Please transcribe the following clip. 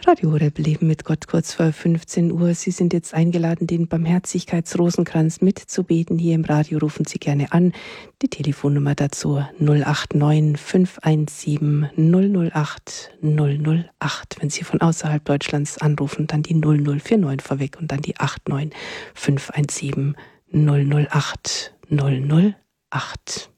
Radio Horeb Leben mit Gott, kurz vor 15 Uhr. Sie sind jetzt eingeladen, den Barmherzigkeitsrosenkranz mitzubeten. Hier im Radio rufen Sie gerne an. Die Telefonnummer dazu 089 517 008 008. Wenn Sie von außerhalb Deutschlands anrufen, dann die 0049 vorweg und dann die 89 517 008 008.